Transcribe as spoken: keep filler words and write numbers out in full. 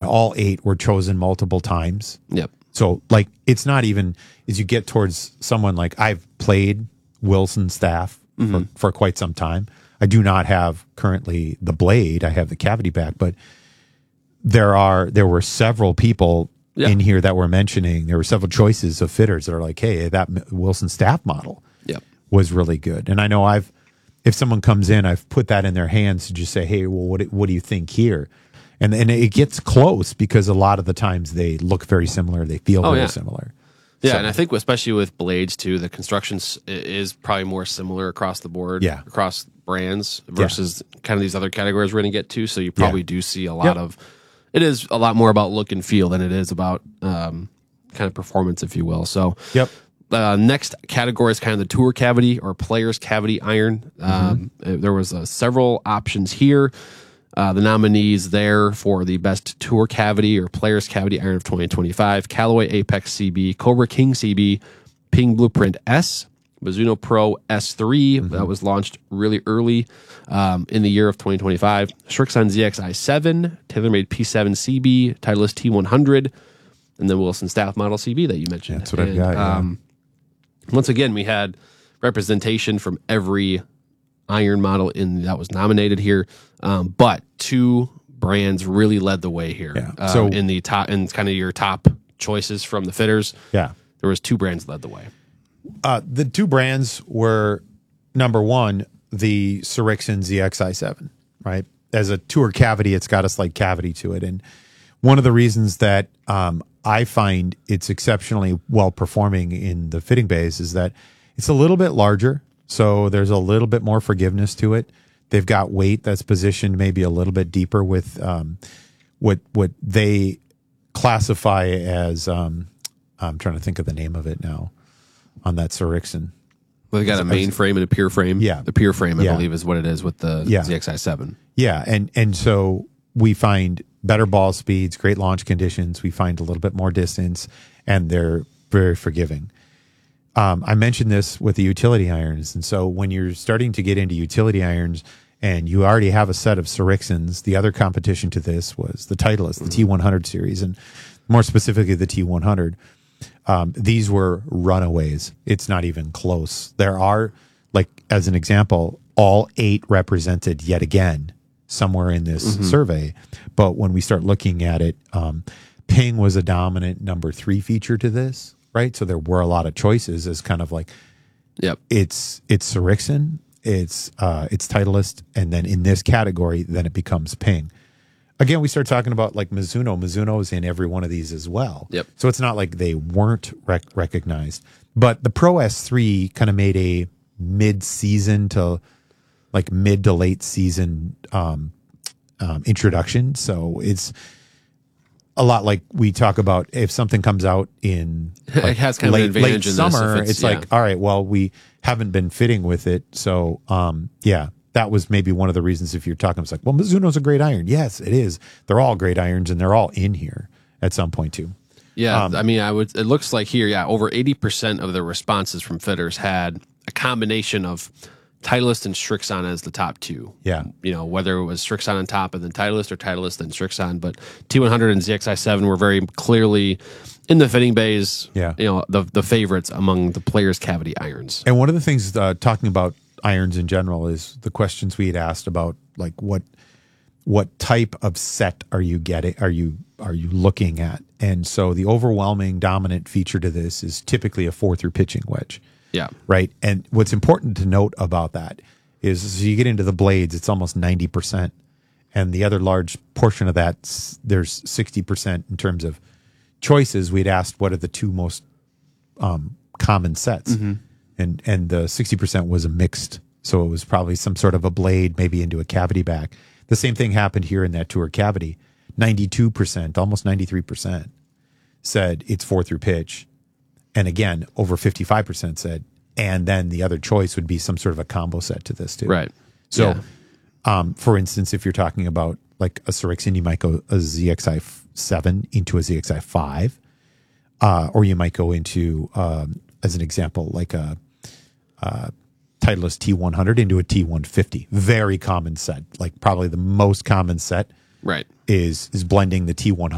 all eight were chosen multiple times. Yep. So, like, it's not even as you get towards someone like I've played Wilson Staff Mm-hmm. for, for quite some time. I do not have currently the blade. I have the cavity back, but there are there were several people Yeah. in here that were mentioning there were several choices of fitters that are like, hey, that Wilson Staff model Yep. was really good. And I know I've if someone comes in, I've put that in their hands to just say, hey, well, what what do you think here? And and it gets close because a lot of the times they look very similar. They feel Oh, very yeah. similar. Yeah, So- and I think especially with blades too, the construction s- is probably more similar across the board, Yeah. across brands versus kind of these other categories we're going to get to. So you probably Yeah. do see a lot Yep. of. It is a lot more about look and feel than it is about um, kind of performance, if you will. So, Yep. Uh, next category is kind of the tour cavity or player's cavity iron. Um, uh, there was uh, several options here. Uh, the nominees there for the best tour cavity or player's cavity iron of twenty twenty-five: Callaway Apex C B, Cobra King C B, Ping Blueprint S, Mizuno Pro S three that was launched really early um, in the year of twenty twenty-five, Srixon Z X I seven, TaylorMade P seven C B, Titleist T one hundred, and then Wilson Staff Model C B that you mentioned. That's what I've And, got, yeah. Um, once again, we had representation from every iron model in that was nominated here, um, but two brands really led the way here. Yeah. Um, So- in the top, in kind of your top choices from the fitters, Yeah. there was two brands led the way. Uh, the two brands were number one, the Srixon Z X I seven, right? As a tour cavity, it's got a slight cavity to it. And one of the reasons that um, I find it's exceptionally well performing in the fitting bays is that it's a little bit larger. So there's a little bit more forgiveness to it. They've got weight that's positioned maybe a little bit deeper with um, what what they classify as, um, I'm trying to think of the name of it now, on that Srixon. Well, they got a main frame and a pier frame. Yeah. The pier frame, I Yeah. believe, is what it is with the Yeah. Z X I seven. Yeah, and and so we find better ball speeds, great launch conditions. We find a little bit more distance, and they're very forgiving. Um, I mentioned this with the utility irons, and so when you're starting to get into utility irons, and you already have a set of Srixons, the other competition to this was the Titleist, the T one hundred series, and more specifically the T one hundred. Um, these were runaways. It's not even close. There are, like, as an example, all eight represented yet again somewhere in this survey. But when we start looking at it, um, Ping was a dominant number three feature to this, right? So there were a lot of choices as kind of like, Yep. it's it's Srixon, it's uh, it's Titleist, and then in this category, then it becomes Ping. Again, we start talking about like Mizuno. Mizuno is in every one of these as well. Yep. So it's not like they weren't rec- recognized. But the Pro S three kind of made a mid-season to like mid to late season um, um, introduction. So it's a lot like we talk about if something comes out in like It has kind of an late, advantage late in this summer. if It's, it's- like, yeah. all right, well, we haven't been fitting with it. So, um, yeah, that was maybe one of the reasons if you're talking, it's like, well, Mizuno's a great iron. Yes, it is. They're all great irons and they're all in here at some point too. Yeah, Um, I mean, I would. It looks like here, yeah, over eighty percent of the responses from fitters had a combination of Titleist and Srixon as the top two. Yeah. You know, whether it was Srixon on top and then Titleist or Titleist and Srixon, but T one hundred and Z X I seven were very clearly in the fitting bays. Yeah. You know, the the favorites among the players' cavity irons. And one of the things uh, talking about irons in general is the questions we had asked about like what what type of set are you getting are you are you looking at? And so the overwhelming dominant feature to this is typically a four through pitching wedge. Yeah. Right. And what's important to note about that is as you get into the blades, it's almost ninety percent. And the other large portion of that, s- there's sixty percent in terms of choices. We'd asked what are the two most um, common sets. And and the sixty percent was a mixed. So it was probably some sort of a blade, maybe into a cavity back. The same thing happened here in that tour cavity. ninety-two percent, almost ninety-three percent said it's four through pitch. And again, over fifty-five percent said, and then the other choice would be some sort of a combo set to this too. Right. So, Yeah. um, for instance, if you're talking about like a Srixon, you might go a Z X I seven into a Z X I five, uh, or you might go into, um, as an example, like a, uh, Titleist T one hundred into a T one fifty. Very common set, like probably the most common set Right. is is blending the T one hundred